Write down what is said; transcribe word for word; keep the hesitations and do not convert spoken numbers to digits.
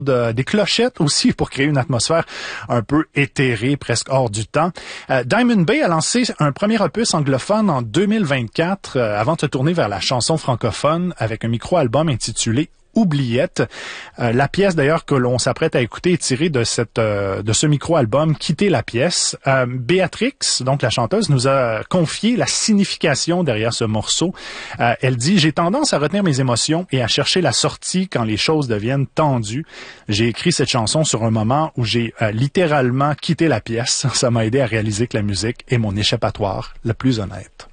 De, des clochettes aussi pour créer une atmosphère un peu éthérée, presque hors du temps. Euh, Diamond Bay a lancé un premier opus anglophone en deux mille vingt-quatre euh, avant de se tourner vers la chanson francophone avec un micro-album intitulé Oubliette. Euh, la pièce d'ailleurs que l'on s'apprête à écouter est tirée de cette euh, de ce micro-album Quitter la pièce. Euh, Béatrix, donc la chanteuse, nous a confié la signification derrière ce morceau. Euh, elle dit: j'ai tendance à retenir mes émotions et à chercher la sortie quand les choses deviennent tendues. J'ai écrit cette chanson sur un moment où j'ai euh, littéralement quitté la pièce. Ça m'a aidé à réaliser que la musique est mon échappatoire le plus honnête.